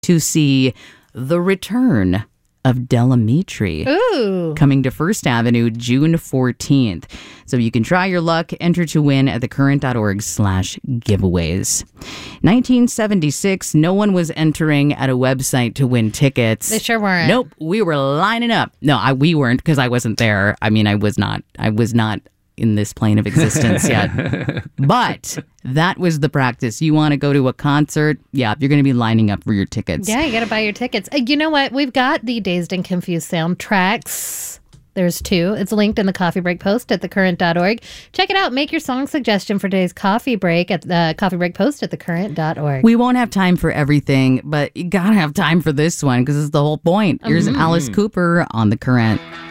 to see The Return of Del Amitri. Ooh. Coming to First Avenue June 14th. So you can try your luck, enter to win at thecurrent.org/giveaways. 1976, no one was entering at a website to win tickets. They sure weren't. Nope, we were lining up. No, we weren't, because I wasn't there. I mean, I was not in this plane of existence yet. But that was the practice. You want to go to a concert? Yeah, you're going to be lining up for your tickets. Yeah, you got to buy your tickets. You know what? We've got the Dazed and Confused soundtracks. There's 2. It's linked in the coffee break post at thecurrent.org. Check it out. Make your song suggestion for today's coffee break at the coffee break post at thecurrent.org. We won't have time for everything, but you got to have time for this one because it's the whole point. Here's Alice Cooper on The Current.